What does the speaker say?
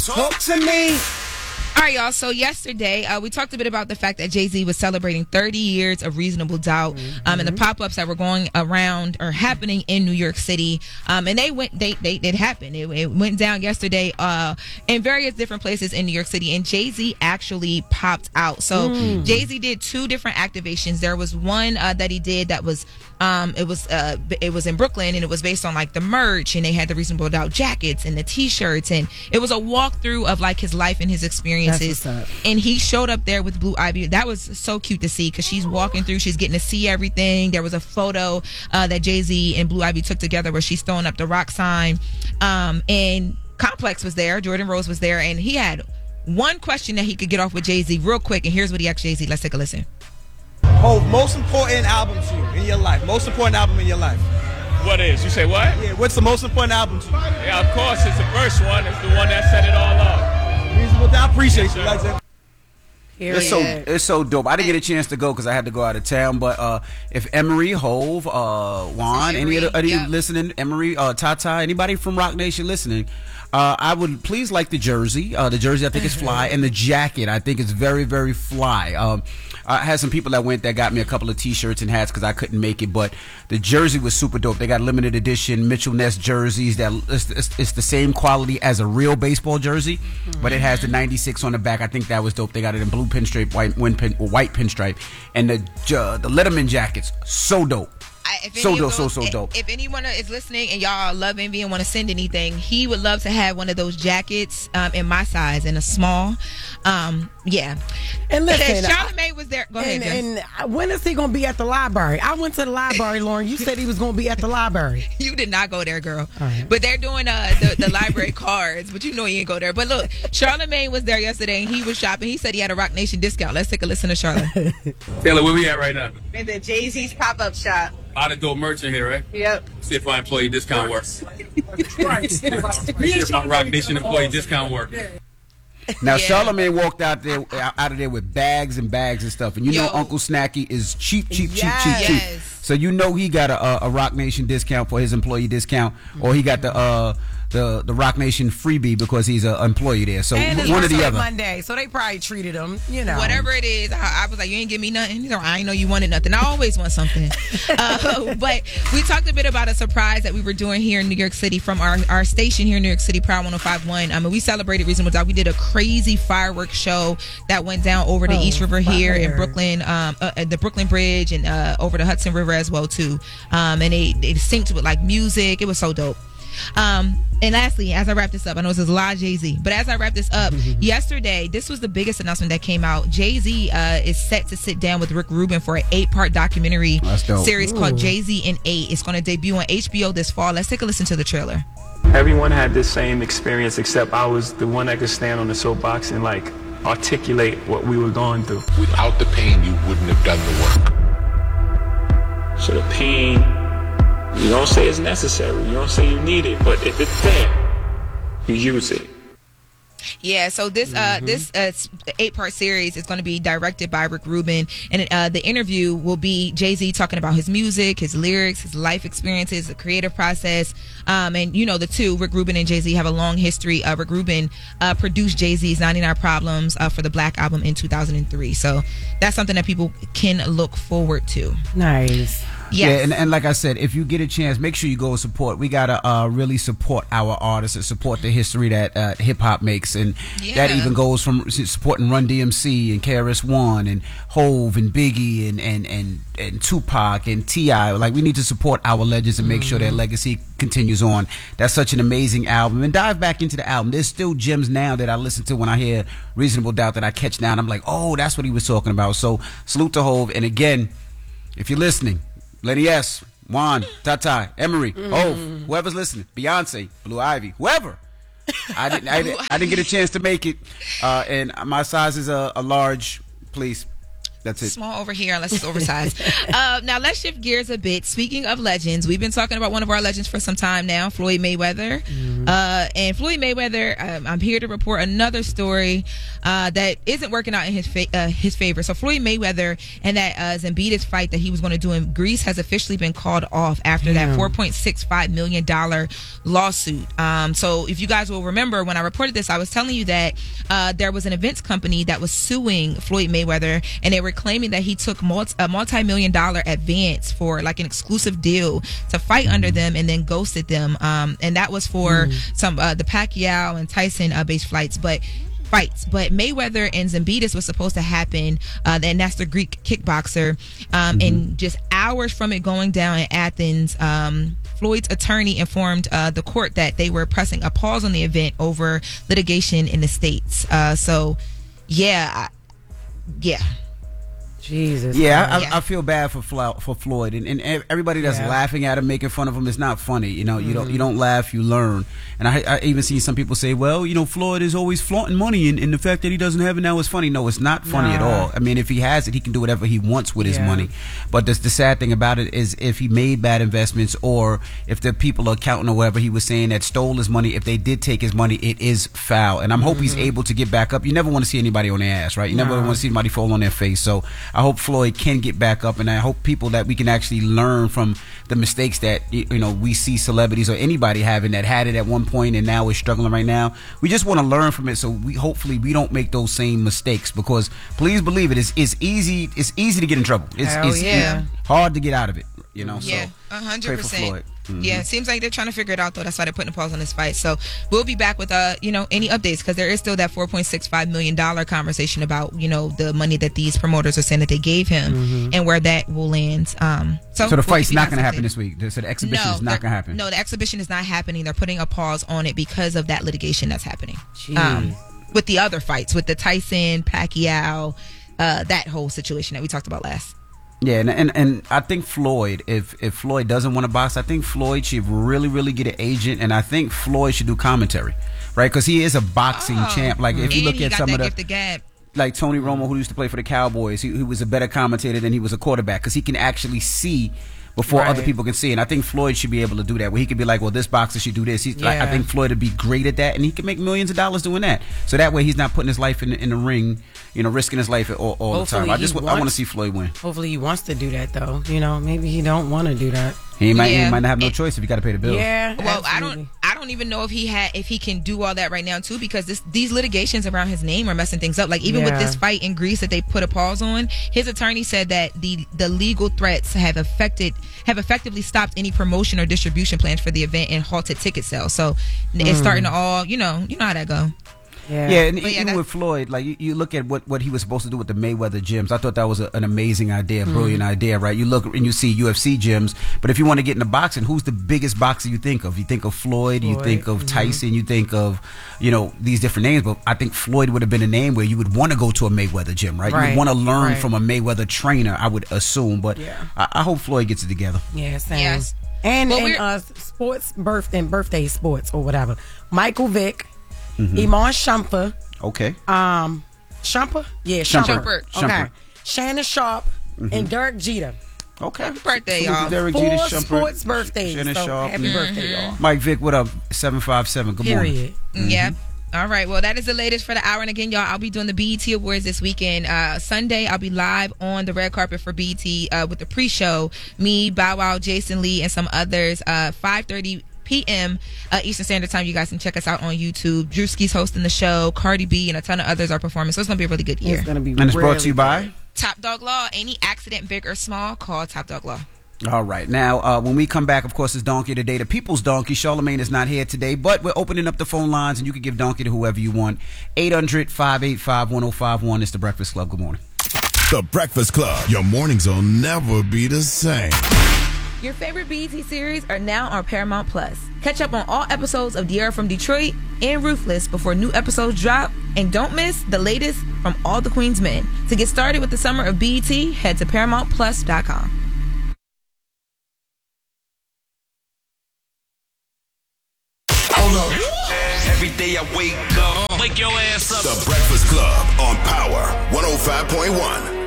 Talk to me. All right, y'all. So yesterday, we talked a bit about the fact that Jay-Z was celebrating 30 years of Reasonable Doubt, and the pop-ups that were going around or happening in New York City. And it happened. It went down yesterday in various different places in New York City, and Jay-Z actually popped out. So Jay-Z did two different activations. There was one that he did that was it was in Brooklyn, and it was based on like the merch, and they had the Reasonable Doubt jackets and the T-shirts, and it was a walkthrough of like his life and his experiences. And he showed up there with Blue Ivy. That was so cute to see because she's walking through, she's getting to see everything. There was a photo that Jay-Z and Blue Ivy took together where she's throwing up the rock sign, and Complex was there, Jordan Rose was there, and he had one question that he could get off with Jay-Z real quick, and here's what he asked Jay-Z. Let's take a listen. Most important album to you in your life. Most important album in your life. What is? You say what? Yeah, what's the most important album to you? Yeah, of course, it's the first one. It's the one that set it all up. Reasonable Doubt. Appreciate you, legend. It's so dope. I didn't get a chance to go because I had to go out of town. But if Emery, Hove, Juan, any of you listening, Emery, Tata, anybody from Rock Nation listening, I would please like the jersey. The jersey I think is fly, and the jacket I think is very, very fly. I had some people that went that got me a couple of T-shirts and hats because I couldn't make it, but the jersey was super dope. They got limited edition Mitchell Ness jerseys that it's the same quality as a real baseball jersey, but it has the 96 on the back. I think that was dope. They got it in blue pinstripe, white pinstripe, and the Letterman jackets, so dope. So dope. If anyone is listening and y'all love Envy and want to send anything, he would love to have one of those jackets in my size, in a small. Yeah. And listen, Charlamagne was there. Go ahead, Jess. And when is he going to be at the library? I went to the library, Lauren. You said he was going to be at the library. You did not go there, girl. Right. But they're doing the library cards, but you know he ain't go there. But look, Charlamagne was there yesterday, and he was shopping. He said he had a Rock Nation discount. Let's take a listen to Charlotte. Taylor, where we at right now? In the Jay-Z's pop-up shop. A lot of dope merch in here, right? Yep. See if my employee discount works. See if my Rock Nation employee discount works. Now, Charlamagne walked out of there with bags and bags and stuff, and you know Uncle Snacky is cheap. So you know he got a Rock Nation discount for his employee discount, or he got the Rock Nation freebie because he's an employee there. So and one or the other. Monday, so they probably treated him, you know. Whatever it is, I was like, you ain't give me nothing. He's like, I ain't know you wanted nothing. I always want something. But we talked a bit about a surprise that we were doing here in New York City from our station here in New York City, Proud 105.1. I mean, we celebrated Reasonable Doubt. We did a crazy fireworks show that went down over the East River here in Brooklyn, the Brooklyn Bridge, and over the Hudson River as well too. And it synced with like music. It was so dope. And lastly, as I wrap this up, I know this is a lot of Jay-Z, but as I wrap this up, yesterday, this was the biggest announcement that came out. Jay-Z is set to sit down with Rick Rubin for an 8-part documentary series called Jay-Z in 8. It's going to debut on HBO this fall. Let's take a listen to the trailer. Everyone had this same experience, except I was the one that could stand on the soapbox and like articulate what we were going through. Without the pain, you wouldn't have done the work. So the pain, you don't say it's necessary, you don't say you need it, but if it's there, you use it. Yeah, so this 8-part series is going to be directed by Rick Rubin, and the interview will be Jay-Z talking about his music, his lyrics, his life experiences, the creative process, and you know the two, Rick Rubin and Jay-Z, have a long history. Rick Rubin produced Jay-Z's 99 Problems for the Black Album in 2003, so that's something that people can look forward to. Nice. Yes. Yeah, and like I said, if you get a chance, make sure you go and support. We gotta really support our artists and support the history that hip hop makes, and that even goes from supporting Run DMC and KRS-One and Hove and Biggie and Tupac and T.I. Like, we need to support our legends and make sure their legacy continues on. That's such an amazing album. And dive back into the album. There's still gems now that I listen to when I hear Reasonable Doubt that I catch now, and I'm like, oh, that's what he was talking about. So salute to Hove. And again, if you're listening, Lenny S, Juan, Tata, Emery, whoever's listening, Beyonce, Blue Ivy, whoever. I didn't get a chance to make it, and my size is a large. Please. That's it. Small over here unless it's oversized. Now let's shift gears a bit. Speaking of legends, we've been talking about one of our legends for some time now, Floyd Mayweather. And Floyd Mayweather, I'm here to report another story that isn't working out in his favor. So Floyd Mayweather and that Zimbides fight that he was going to do in Greece has officially been called off after that $4.65 million lawsuit. So if you guys will remember, when I reported this, I was telling you that there was an events company that was suing Floyd Mayweather, and they were claiming that he took a multi-million-dollar advance for like an exclusive deal to fight under them and then ghosted them. And that was for some the Pacquiao and Tyson based fights. But Mayweather and Zimbides was supposed to happen, and that's the Greek kickboxer. And just hours from it going down in Athens, Floyd's attorney informed the court that they were pressing a pause on the event over litigation in the States. Jesus. Yeah, I feel bad for Floyd, and everybody that's laughing at him, making fun of him, is not funny. You know, you don't laugh, you learn. And I even see some people say, well, Floyd is always flaunting money, and the fact that he doesn't have it now is funny. No, it's not funny at all. I mean, if he has it, he can do whatever he wants with his money. But the sad thing about it is, if he made bad investments, or if the people are accounting or whatever he was saying that stole his money, if they did take his money, it is foul. And I'm hope he's able to get back up. You never want to see anybody on their ass, right? You never want to see anybody fall on their face. So I hope Floyd can get back up, and I hope people that we can actually learn from the mistakes that we see celebrities or anybody having that had it at one point and now is struggling right now. We just want to learn from it, so hopefully we don't make those same mistakes, because please believe it's easy to get in trouble. It's hard to get out of it. So 100%. Pray for Floyd. Yeah, it seems like they're trying to figure it out, though. That's why they're putting a pause on this fight. So we'll be back with any updates, because there is still that $4.65 million conversation about the money that these promoters are saying that they gave him and where that will land. So the fight's not going to happen this week. So the exhibition is not going to happen. No, the exhibition is not happening. They're putting a pause on it because of that litigation that's happening. With the other fights, with the Tyson, Pacquiao, that whole situation that we talked about last. Yeah, and I think Floyd, if Floyd doesn't want to box, I think Floyd should really, really get an agent, and I think Floyd should do commentary, right? Because he is a boxing champ. Like, if you look at some of like Tony Romo, who used to play for the Cowboys, he was a better commentator than he was a quarterback, because he can actually see before other people can see. And I think Floyd should be able to do that, where he could be like, well, this boxer should do this. I think Floyd would be great at that, and he can make millions of dollars doing that. So that way he's not putting his life in the ring, risking his life all the time. I want to see Floyd win. Hopefully he wants to do that, though. Maybe he don't want to do that. He might not have no choice if you got to pay the bills. Yeah. Well, I don't even know if he can do all that right now too, because these litigations around his name are messing things up. Like, even with this fight in Greece that they put a pause on, his attorney said that the legal threats have effectively stopped any promotion or distribution plans for the event and halted ticket sales. So it's starting to all you know how that go. Yeah, and even with Floyd, like you look at what he was supposed to do with the Mayweather gyms. I thought that was an amazing idea, brilliant idea, right? You look and you see UFC gyms, but if you want to get into boxing, who's the biggest boxer you think of? You think of Floyd, you think of Tyson, you think of these different names, but I think Floyd would have been a name where you would want to go to a Mayweather gym, right? You would want to learn from a Mayweather trainer, I would assume, but I hope Floyd gets it together. Yeah, same. Yes. And sports birthday sports or whatever. Michael Vick. Iman Shumpert. Okay. Shumpert? Yeah, Shumpert. Okay. Shannon Sharp and Derek Jeter. Okay. Happy birthday, y'all. Derek Jeter, Shumpert. Sports birthdays. Shannon Sharp. Happy birthday, y'all. Mike Vick, what up? 757. Good morning. Yeah. All right. Well, that is the latest for the hour. And again, y'all, I'll be doing the BET Awards this weekend. Sunday, I'll be live on the red carpet for BET with the pre-show. Me, Bow Wow, Jason Lee, and some others. 5:30 p.m. Eastern Standard Time. You guys can check us out on YouTube. Drewski's hosting the show. Cardi B and a ton of others are performing. So it's going to be a really good year. It's going to be and it's brought to you by Top Dog Law. Any accident, big or small, call Top Dog Law. All right. Now, when we come back, of course, it's Donkey today. The People's Donkey. Charlamagne is not here today, but we're opening up the phone lines, and you can give Donkey to whoever you want. 800-585-1051. It's The Breakfast Club. Good morning. The Breakfast Club. Your mornings will never be the same. Your favorite BET series are now on Paramount Plus. Catch up on all episodes of De'Ara from Detroit and Ruthless before new episodes drop. And don't miss the latest from All the Queen's Men. To get started with the summer of BET, head to ParamountPlus.com. Hold up. Every day I wake up. Wake your ass up. The Breakfast Club on Power 105.1.